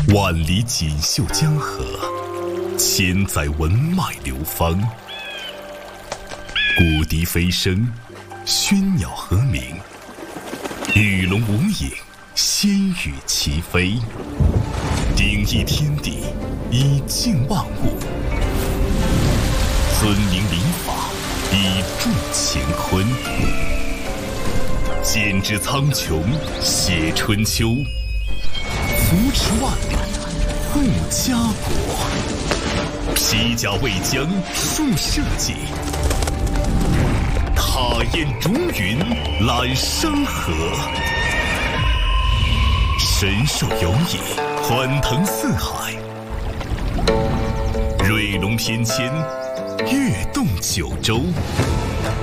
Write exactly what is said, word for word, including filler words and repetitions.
万里锦绣江河，千载文脉流芳。古笛飞声，喧鸟和鸣，与龙无影，仙羽齐飞。鼎益天地，以静万物；尊明礼法，以助乾坤。剪纸苍穹，写春秋；扶持万里，护家国。披甲为将，树社稷；踏烟逐云，揽山河。神兽游弋，欢腾四海；瑞龙翩跹，跃动九州。